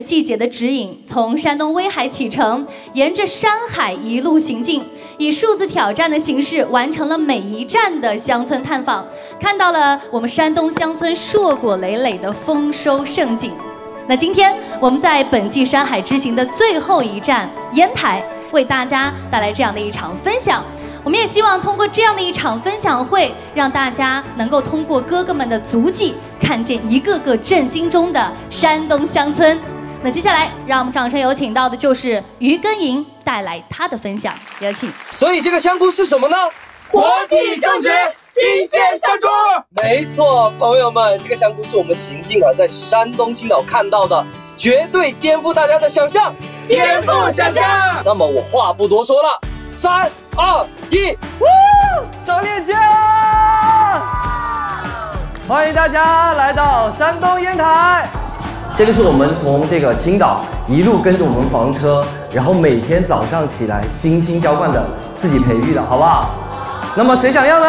季节的指引，从山东威海启程，沿着山海一路行进，以数字挑战的形式完成了每一站的乡村探访，看到了我们山东乡村硕果累累的丰收盛景。那今天我们在本季山海之行的最后一站烟台，为大家带来这样的一场分享。我们也希望通过这样的一场分享会，让大家能够通过哥哥们的足迹，看见一个个振兴中的山东乡村。那接下来，让我们掌声有请到的就是于根莹带来她的分享，有请。 所以这个香菇是什么呢？ 活体种植，新鲜上桌。 没错，朋友们，这个香菇是我们行进团在山东青岛看到的，绝对颠覆大家的想象， 颠覆想象。 那么我话不多说了，3、2、1，上链接啦！ 欢迎大家来到山东烟台。这个是我们从这个青岛一路跟着我们房车，然后每天早上起来精心浇灌的，自己培育的，好不好？那么谁想要呢？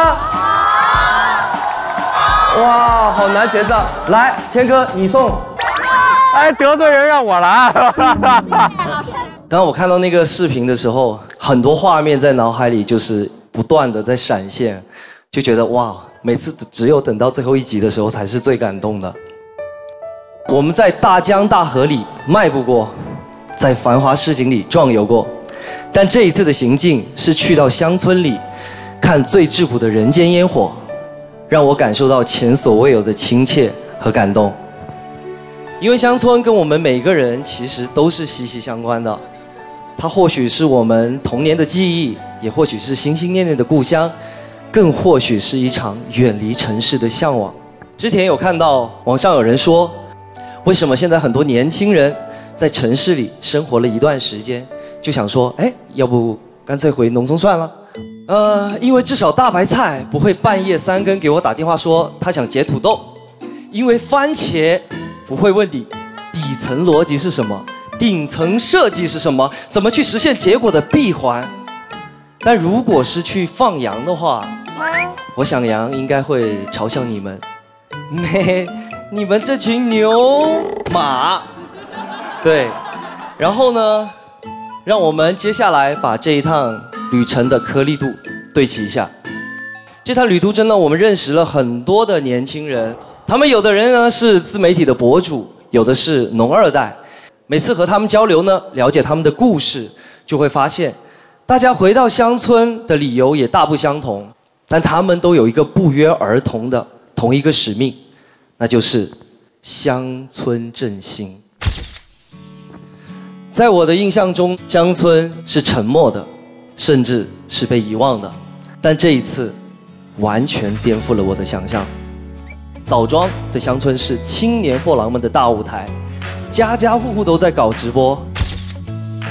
哇，好难抉择。来，谦哥你送。 哎，得罪人让我来。 刚刚我看到那个视频的时候，很多画面在脑海里就是不断的在闪现，就觉得哇，每次只有等到最后一集的时候才是最感动的。我们在大江大河里迈步过，在繁华市井里壮游过，但这一次的行进是去到乡村里，看最质朴的人间烟火，让我感受到前所未有的亲切和感动。因为乡村跟我们每个人其实都是息息相关的，它或许是我们童年的记忆，也或许是心心念念的故乡，更或许是一场远离城市的向往。之前有看到网上有人说，为什么现在很多年轻人在城市里生活了一段时间，就想说，哎，要不干脆回农村算了？因为至少大白菜不会半夜3更给我打电话说他想截土豆，因为番茄不会问你底层逻辑是什么，顶层设计是什么，怎么去实现结果的闭环。但如果是去放羊的话，我想羊应该会嘲笑你们，你们这群牛马。对，然后呢，让我们接下来把这一趟旅程的颗粒度对齐一下。这趟旅途真的我们认识了很多的年轻人，他们有的人呢是自媒体的博主，有的是农二代。每次和他们交流呢，了解他们的故事，就会发现大家回到乡村的理由也大不相同，但他们都有一个不约而同的同一个使命，那就是乡村振兴。在我的印象中，乡村是沉默的，甚至是被遗忘的，但这一次完全颠覆了我的想象。枣庄的乡村是青年货郎们的大舞台，家家户户都在搞直播，